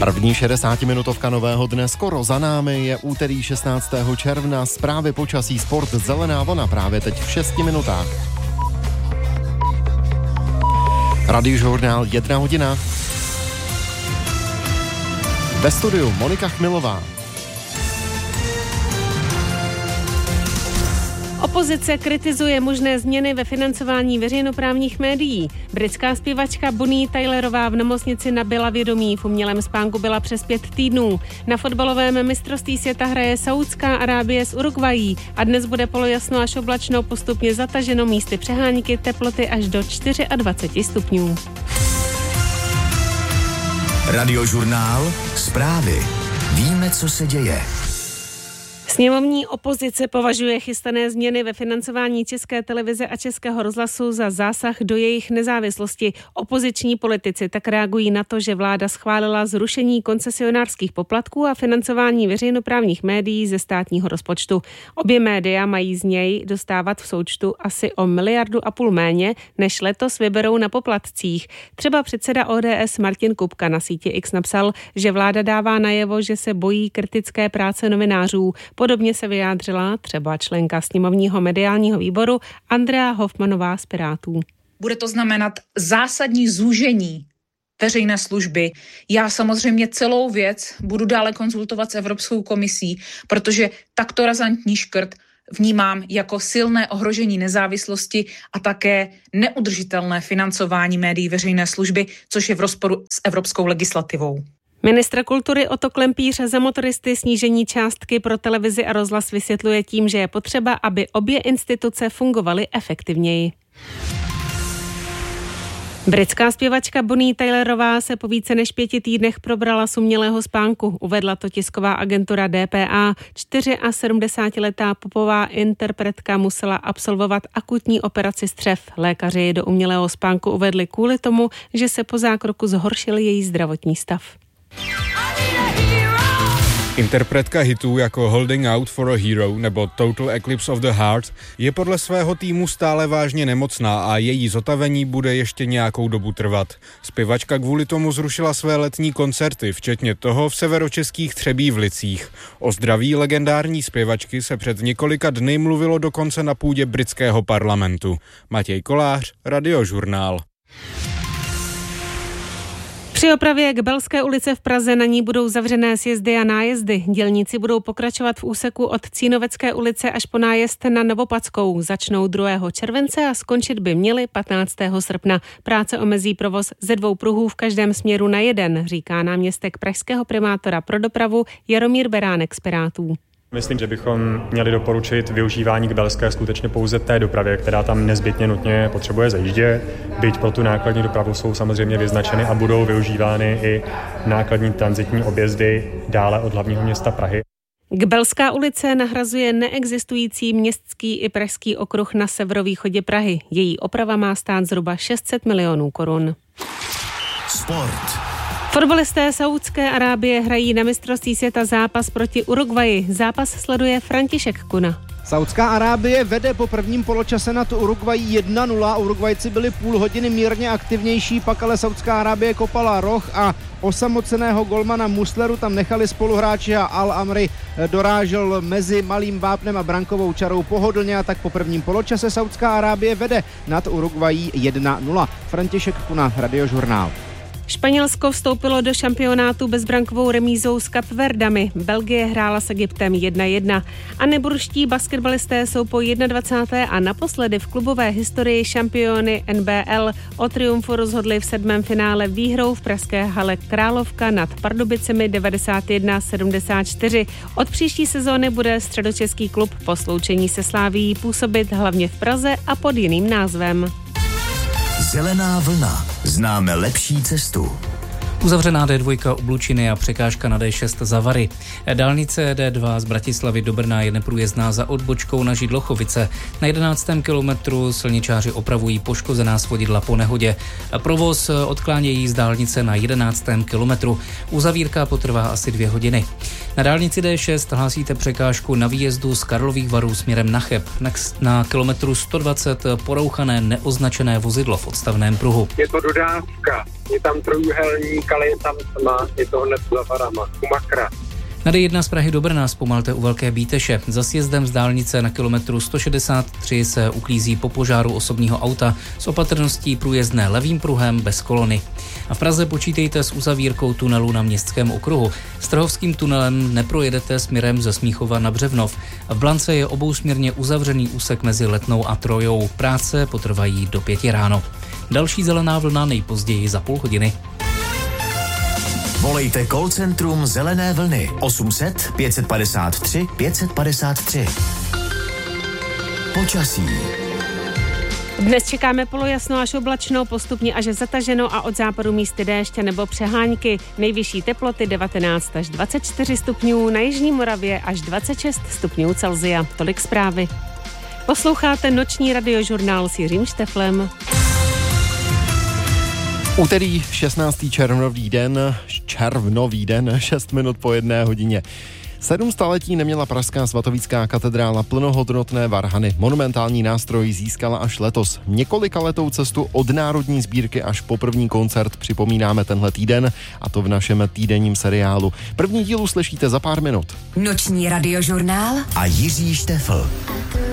První 60-minutovka nového dne skoro za námi, je úterý 16. června, zprávy počasí, sport, zelená vlna právě teď v 6 minutách. Radiožurnál 1 hodina. Ve studiu Monika Chmilová. Opozice kritizuje možné změny ve financování veřejnoprávních médií. Britská zpěvačka Bonnie Tylerová v nemocnici nabyla vědomí, v umělém spánku byla přes 5 týdnů. Na fotbalovém mistrovství světa hraje Saúdská Arábie s Uruguayí a dnes bude polojasno až oblačno, postupně zataženo, místy přehánky, teploty až do 24 stupňů. Radiožurnál, zprávy. Víme, co se děje. Sněmovní opozice považuje chystané změny ve financování České televize a Českého rozhlasu za zásah do jejich nezávislosti. Opoziční politici tak reagují na to, že vláda schválila zrušení koncesionářských poplatků a financování veřejnoprávních médií ze státního rozpočtu. Obě média mají z něj dostávat v součtu asi o 1,5 miliardy méně, než letos vyberou na poplatcích. Třeba předseda ODS Martin Kupka na síti X napsal, že vláda dává najevo, že se bojí kritické práce novinářů. Podobně se vyjádřila třeba členka sněmovního mediálního výboru Andrea Hofmanová z Pirátů. Bude to znamenat zásadní zúžení veřejné služby. Já samozřejmě celou věc budu dále konzultovat s Evropskou komisí, protože takto razantní škrt vnímám jako silné ohrožení nezávislosti a také neudržitelné financování médií veřejné služby, což je v rozporu s evropskou legislativou. Ministr kultury Otto Klempíř za motoristy snížení částky pro televizi a rozhlas vysvětluje tím, že je potřeba, aby obě instituce fungovaly efektivněji. Britská zpěvačka Bonnie Tylerová se po více než 5 týdnech probrala z umělého spánku. Uvedla to tisková agentura DPA. 74letá popová interpretka musela absolvovat akutní operaci střev. Lékaři ji do umělého spánku uvedli kvůli tomu, že se po zákroku zhoršil její zdravotní stav. Interpretka hitů jako Holding Out for a Hero nebo Total Eclipse of the Heart je podle svého týmu stále vážně nemocná a její zotavení bude ještě nějakou dobu trvat. Zpěvačka kvůli tomu zrušila své letní koncerty, včetně toho v severočeských Třebívlicích. O zdraví legendární zpěvačky se před několika dny mluvilo dokonce na půdě britského parlamentu. Matěj Kolář, Radiožurnál. Při opravě Kbelské ulice v Praze na ní budou zavřené sjezdy a nájezdy. Dělníci budou pokračovat v úseku od Cínovecké ulice až po nájezd na Novopadskou. Začnou 2. července a skončit by měli 15. srpna. Práce omezí provoz ze 2 pruhů v každém směru na jeden, říká náměstek pražského primátora pro dopravu Jaromír Beránek z Pirátů. Myslím, že bychom měli doporučit využívání Kbelské skutečně pouze té dopravě, která tam nezbytně nutně potřebuje zajíždět. Byť pro tu nákladní dopravu jsou samozřejmě vyznačeny a budou využívány i nákladní tranzitní objezdy dále od hlavního města Prahy. Kbelská ulice nahrazuje neexistující městský i pražský okruh na severovýchodě Prahy. Její oprava má stát zhruba 600 milionů korun. Sport. Fotbalisté Saúdské Arábie hrají na mistrovství světa zápas proti Uruguayi. Zápas sleduje František Kuna. Saúdská Arábie vede po prvním poločase nad Uruguayí 1-0. Uruguajci byli půl hodiny mírně aktivnější, pak ale Saúdská Arábie kopala roh a osamoceného golmana Musleru tam nechali spoluhráči a Al-Amri dorážel mezi malým vápnem a brankovou čarou pohodlně a tak po prvním poločase Saúdská Arábie vede nad Uruguayí 1-0. František Kuna, Radiožurnál. Španělsko vstoupilo do šampionátu bezbrankovou remízou s Kapverdami. Belgie hrála s Egyptem 1-1. A neburští basketbalisté jsou po 21. a naposledy v klubové historii šampiony NBL. O triumfu rozhodli v 7. finále výhrou v pražské hale Královka nad Pardubicemi 91-74. Od příští sezóny bude středočeský klub po sloučení se Slavií působit hlavně v Praze a pod jiným názvem. Zelená vlna. Známe lepší cestu. Uzavřená D2 u Blučiny a překážka na D6 za Vary. Dálnice D2 z Bratislavy do Brna je neprůjezdná za odbočkou na Židlochovice. Na 11. kilometru silničáři opravují poškozená svodidla po nehodě. Provoz odklánějí z dálnice na 11. kilometru. Uzavírka potrvá asi 2 hodiny. Na dálnici D6 hlásíte překážku na výjezdu z Karlových Varů směrem na Cheb. Na kilometru 120 porouchané neoznačené vozidlo v odstavném pruhu. Je to dodávka je tam trojúhelník, ale je tam tma, je to hned za varama, u Makra. Na D1 z Prahy do Brna zpomalte u Velké Bíteše. Za sjezdem z dálnice na kilometru 163 se uklízí po požáru osobního auta s opatrností průjezdné levým pruhem bez kolony. A v Praze počítejte s uzavírkou tunelu na Městském okruhu. Strahovským tunelem neprojedete směrem ze Smíchova na Břevnov. V Blance je obousměrně uzavřený úsek mezi Letnou a Trojou. Práce potrvají do 5 ráno. Další zelená vlna nejpozději za půl hodiny. Volejte call centrum Zelené vlny 800 553 553. Počasí. Dnes čekáme polojasno až oblačno, postupně až zataženo a od západu místy déště nebo přehánky. Nejvyšší teploty 19 až 24 stupňů, na jižní Moravě až 26 stupňů Celsia. Tolik zprávy. Posloucháte noční radiožurnál s Jiřím Šteflem. Úterý 16. červnový den, 6 minut po 1 hodině. 7 staletí neměla pražská svatovícká katedrála plnohodnotné varhany. Monumentální nástroj získala až letos. Několikaletou cestu od národní sbírky až po první koncert připomínáme tenhle týden, a to v našem týdenním seriálu. První díl uslyšíte za pár minut. Noční radiožurnál a Jiří Štefl.